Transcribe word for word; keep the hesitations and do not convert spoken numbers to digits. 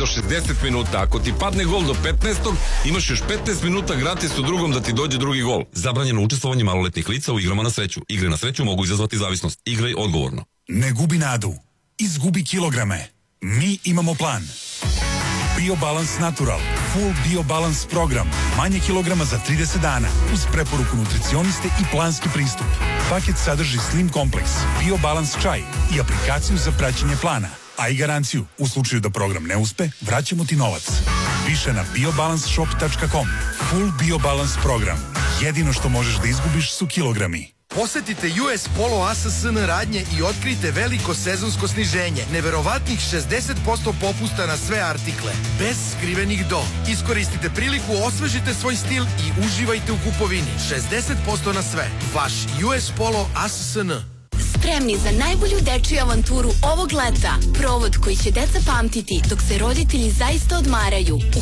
do šezdeset minuta. Ako ti padne gol do petnaestog, imaš još petnaest minuta gratis u drugom da ti dođe drugi gol. Zabranjeno učestvovanje maloletnih lica u igrama na sreću. Igre na sreću mogu izazvati zavisnost. Igraj odgovorno. Ne gubi nadu. Izgubi kilograme. Mi imamo plan. Biobalans Natural. Full Biobalans program. Manje kilograma za trideset dana. Uz preporuku nutricioniste i planski pristup. Paket sadrži Slim kompleks, Biobalans čaj i aplikaciju za praćenje plana. A i garanciju. U slučaju da program ne uspe, vraćamo ti novac. Više na biobalans shop tačka com. Full Biobalans program. Jedino što možeš da izgubiš su kilogrami. Posetite U S Polo A S S N radnje i otkrijte veliko sezonsko sniženje. Neverovatnih šezdeset posto popusta na sve artikle. Bez skrivenih do. Iskoristite priliku, osvežite svoj stil i uživajte u kupovini. šezdeset posto na sve. Vaš U S Polo A S S N. Spremni za najbolju dečiju avanturu ovog leta. Provod koji će deca pamtiti dok se roditelji zaista odmaraju. U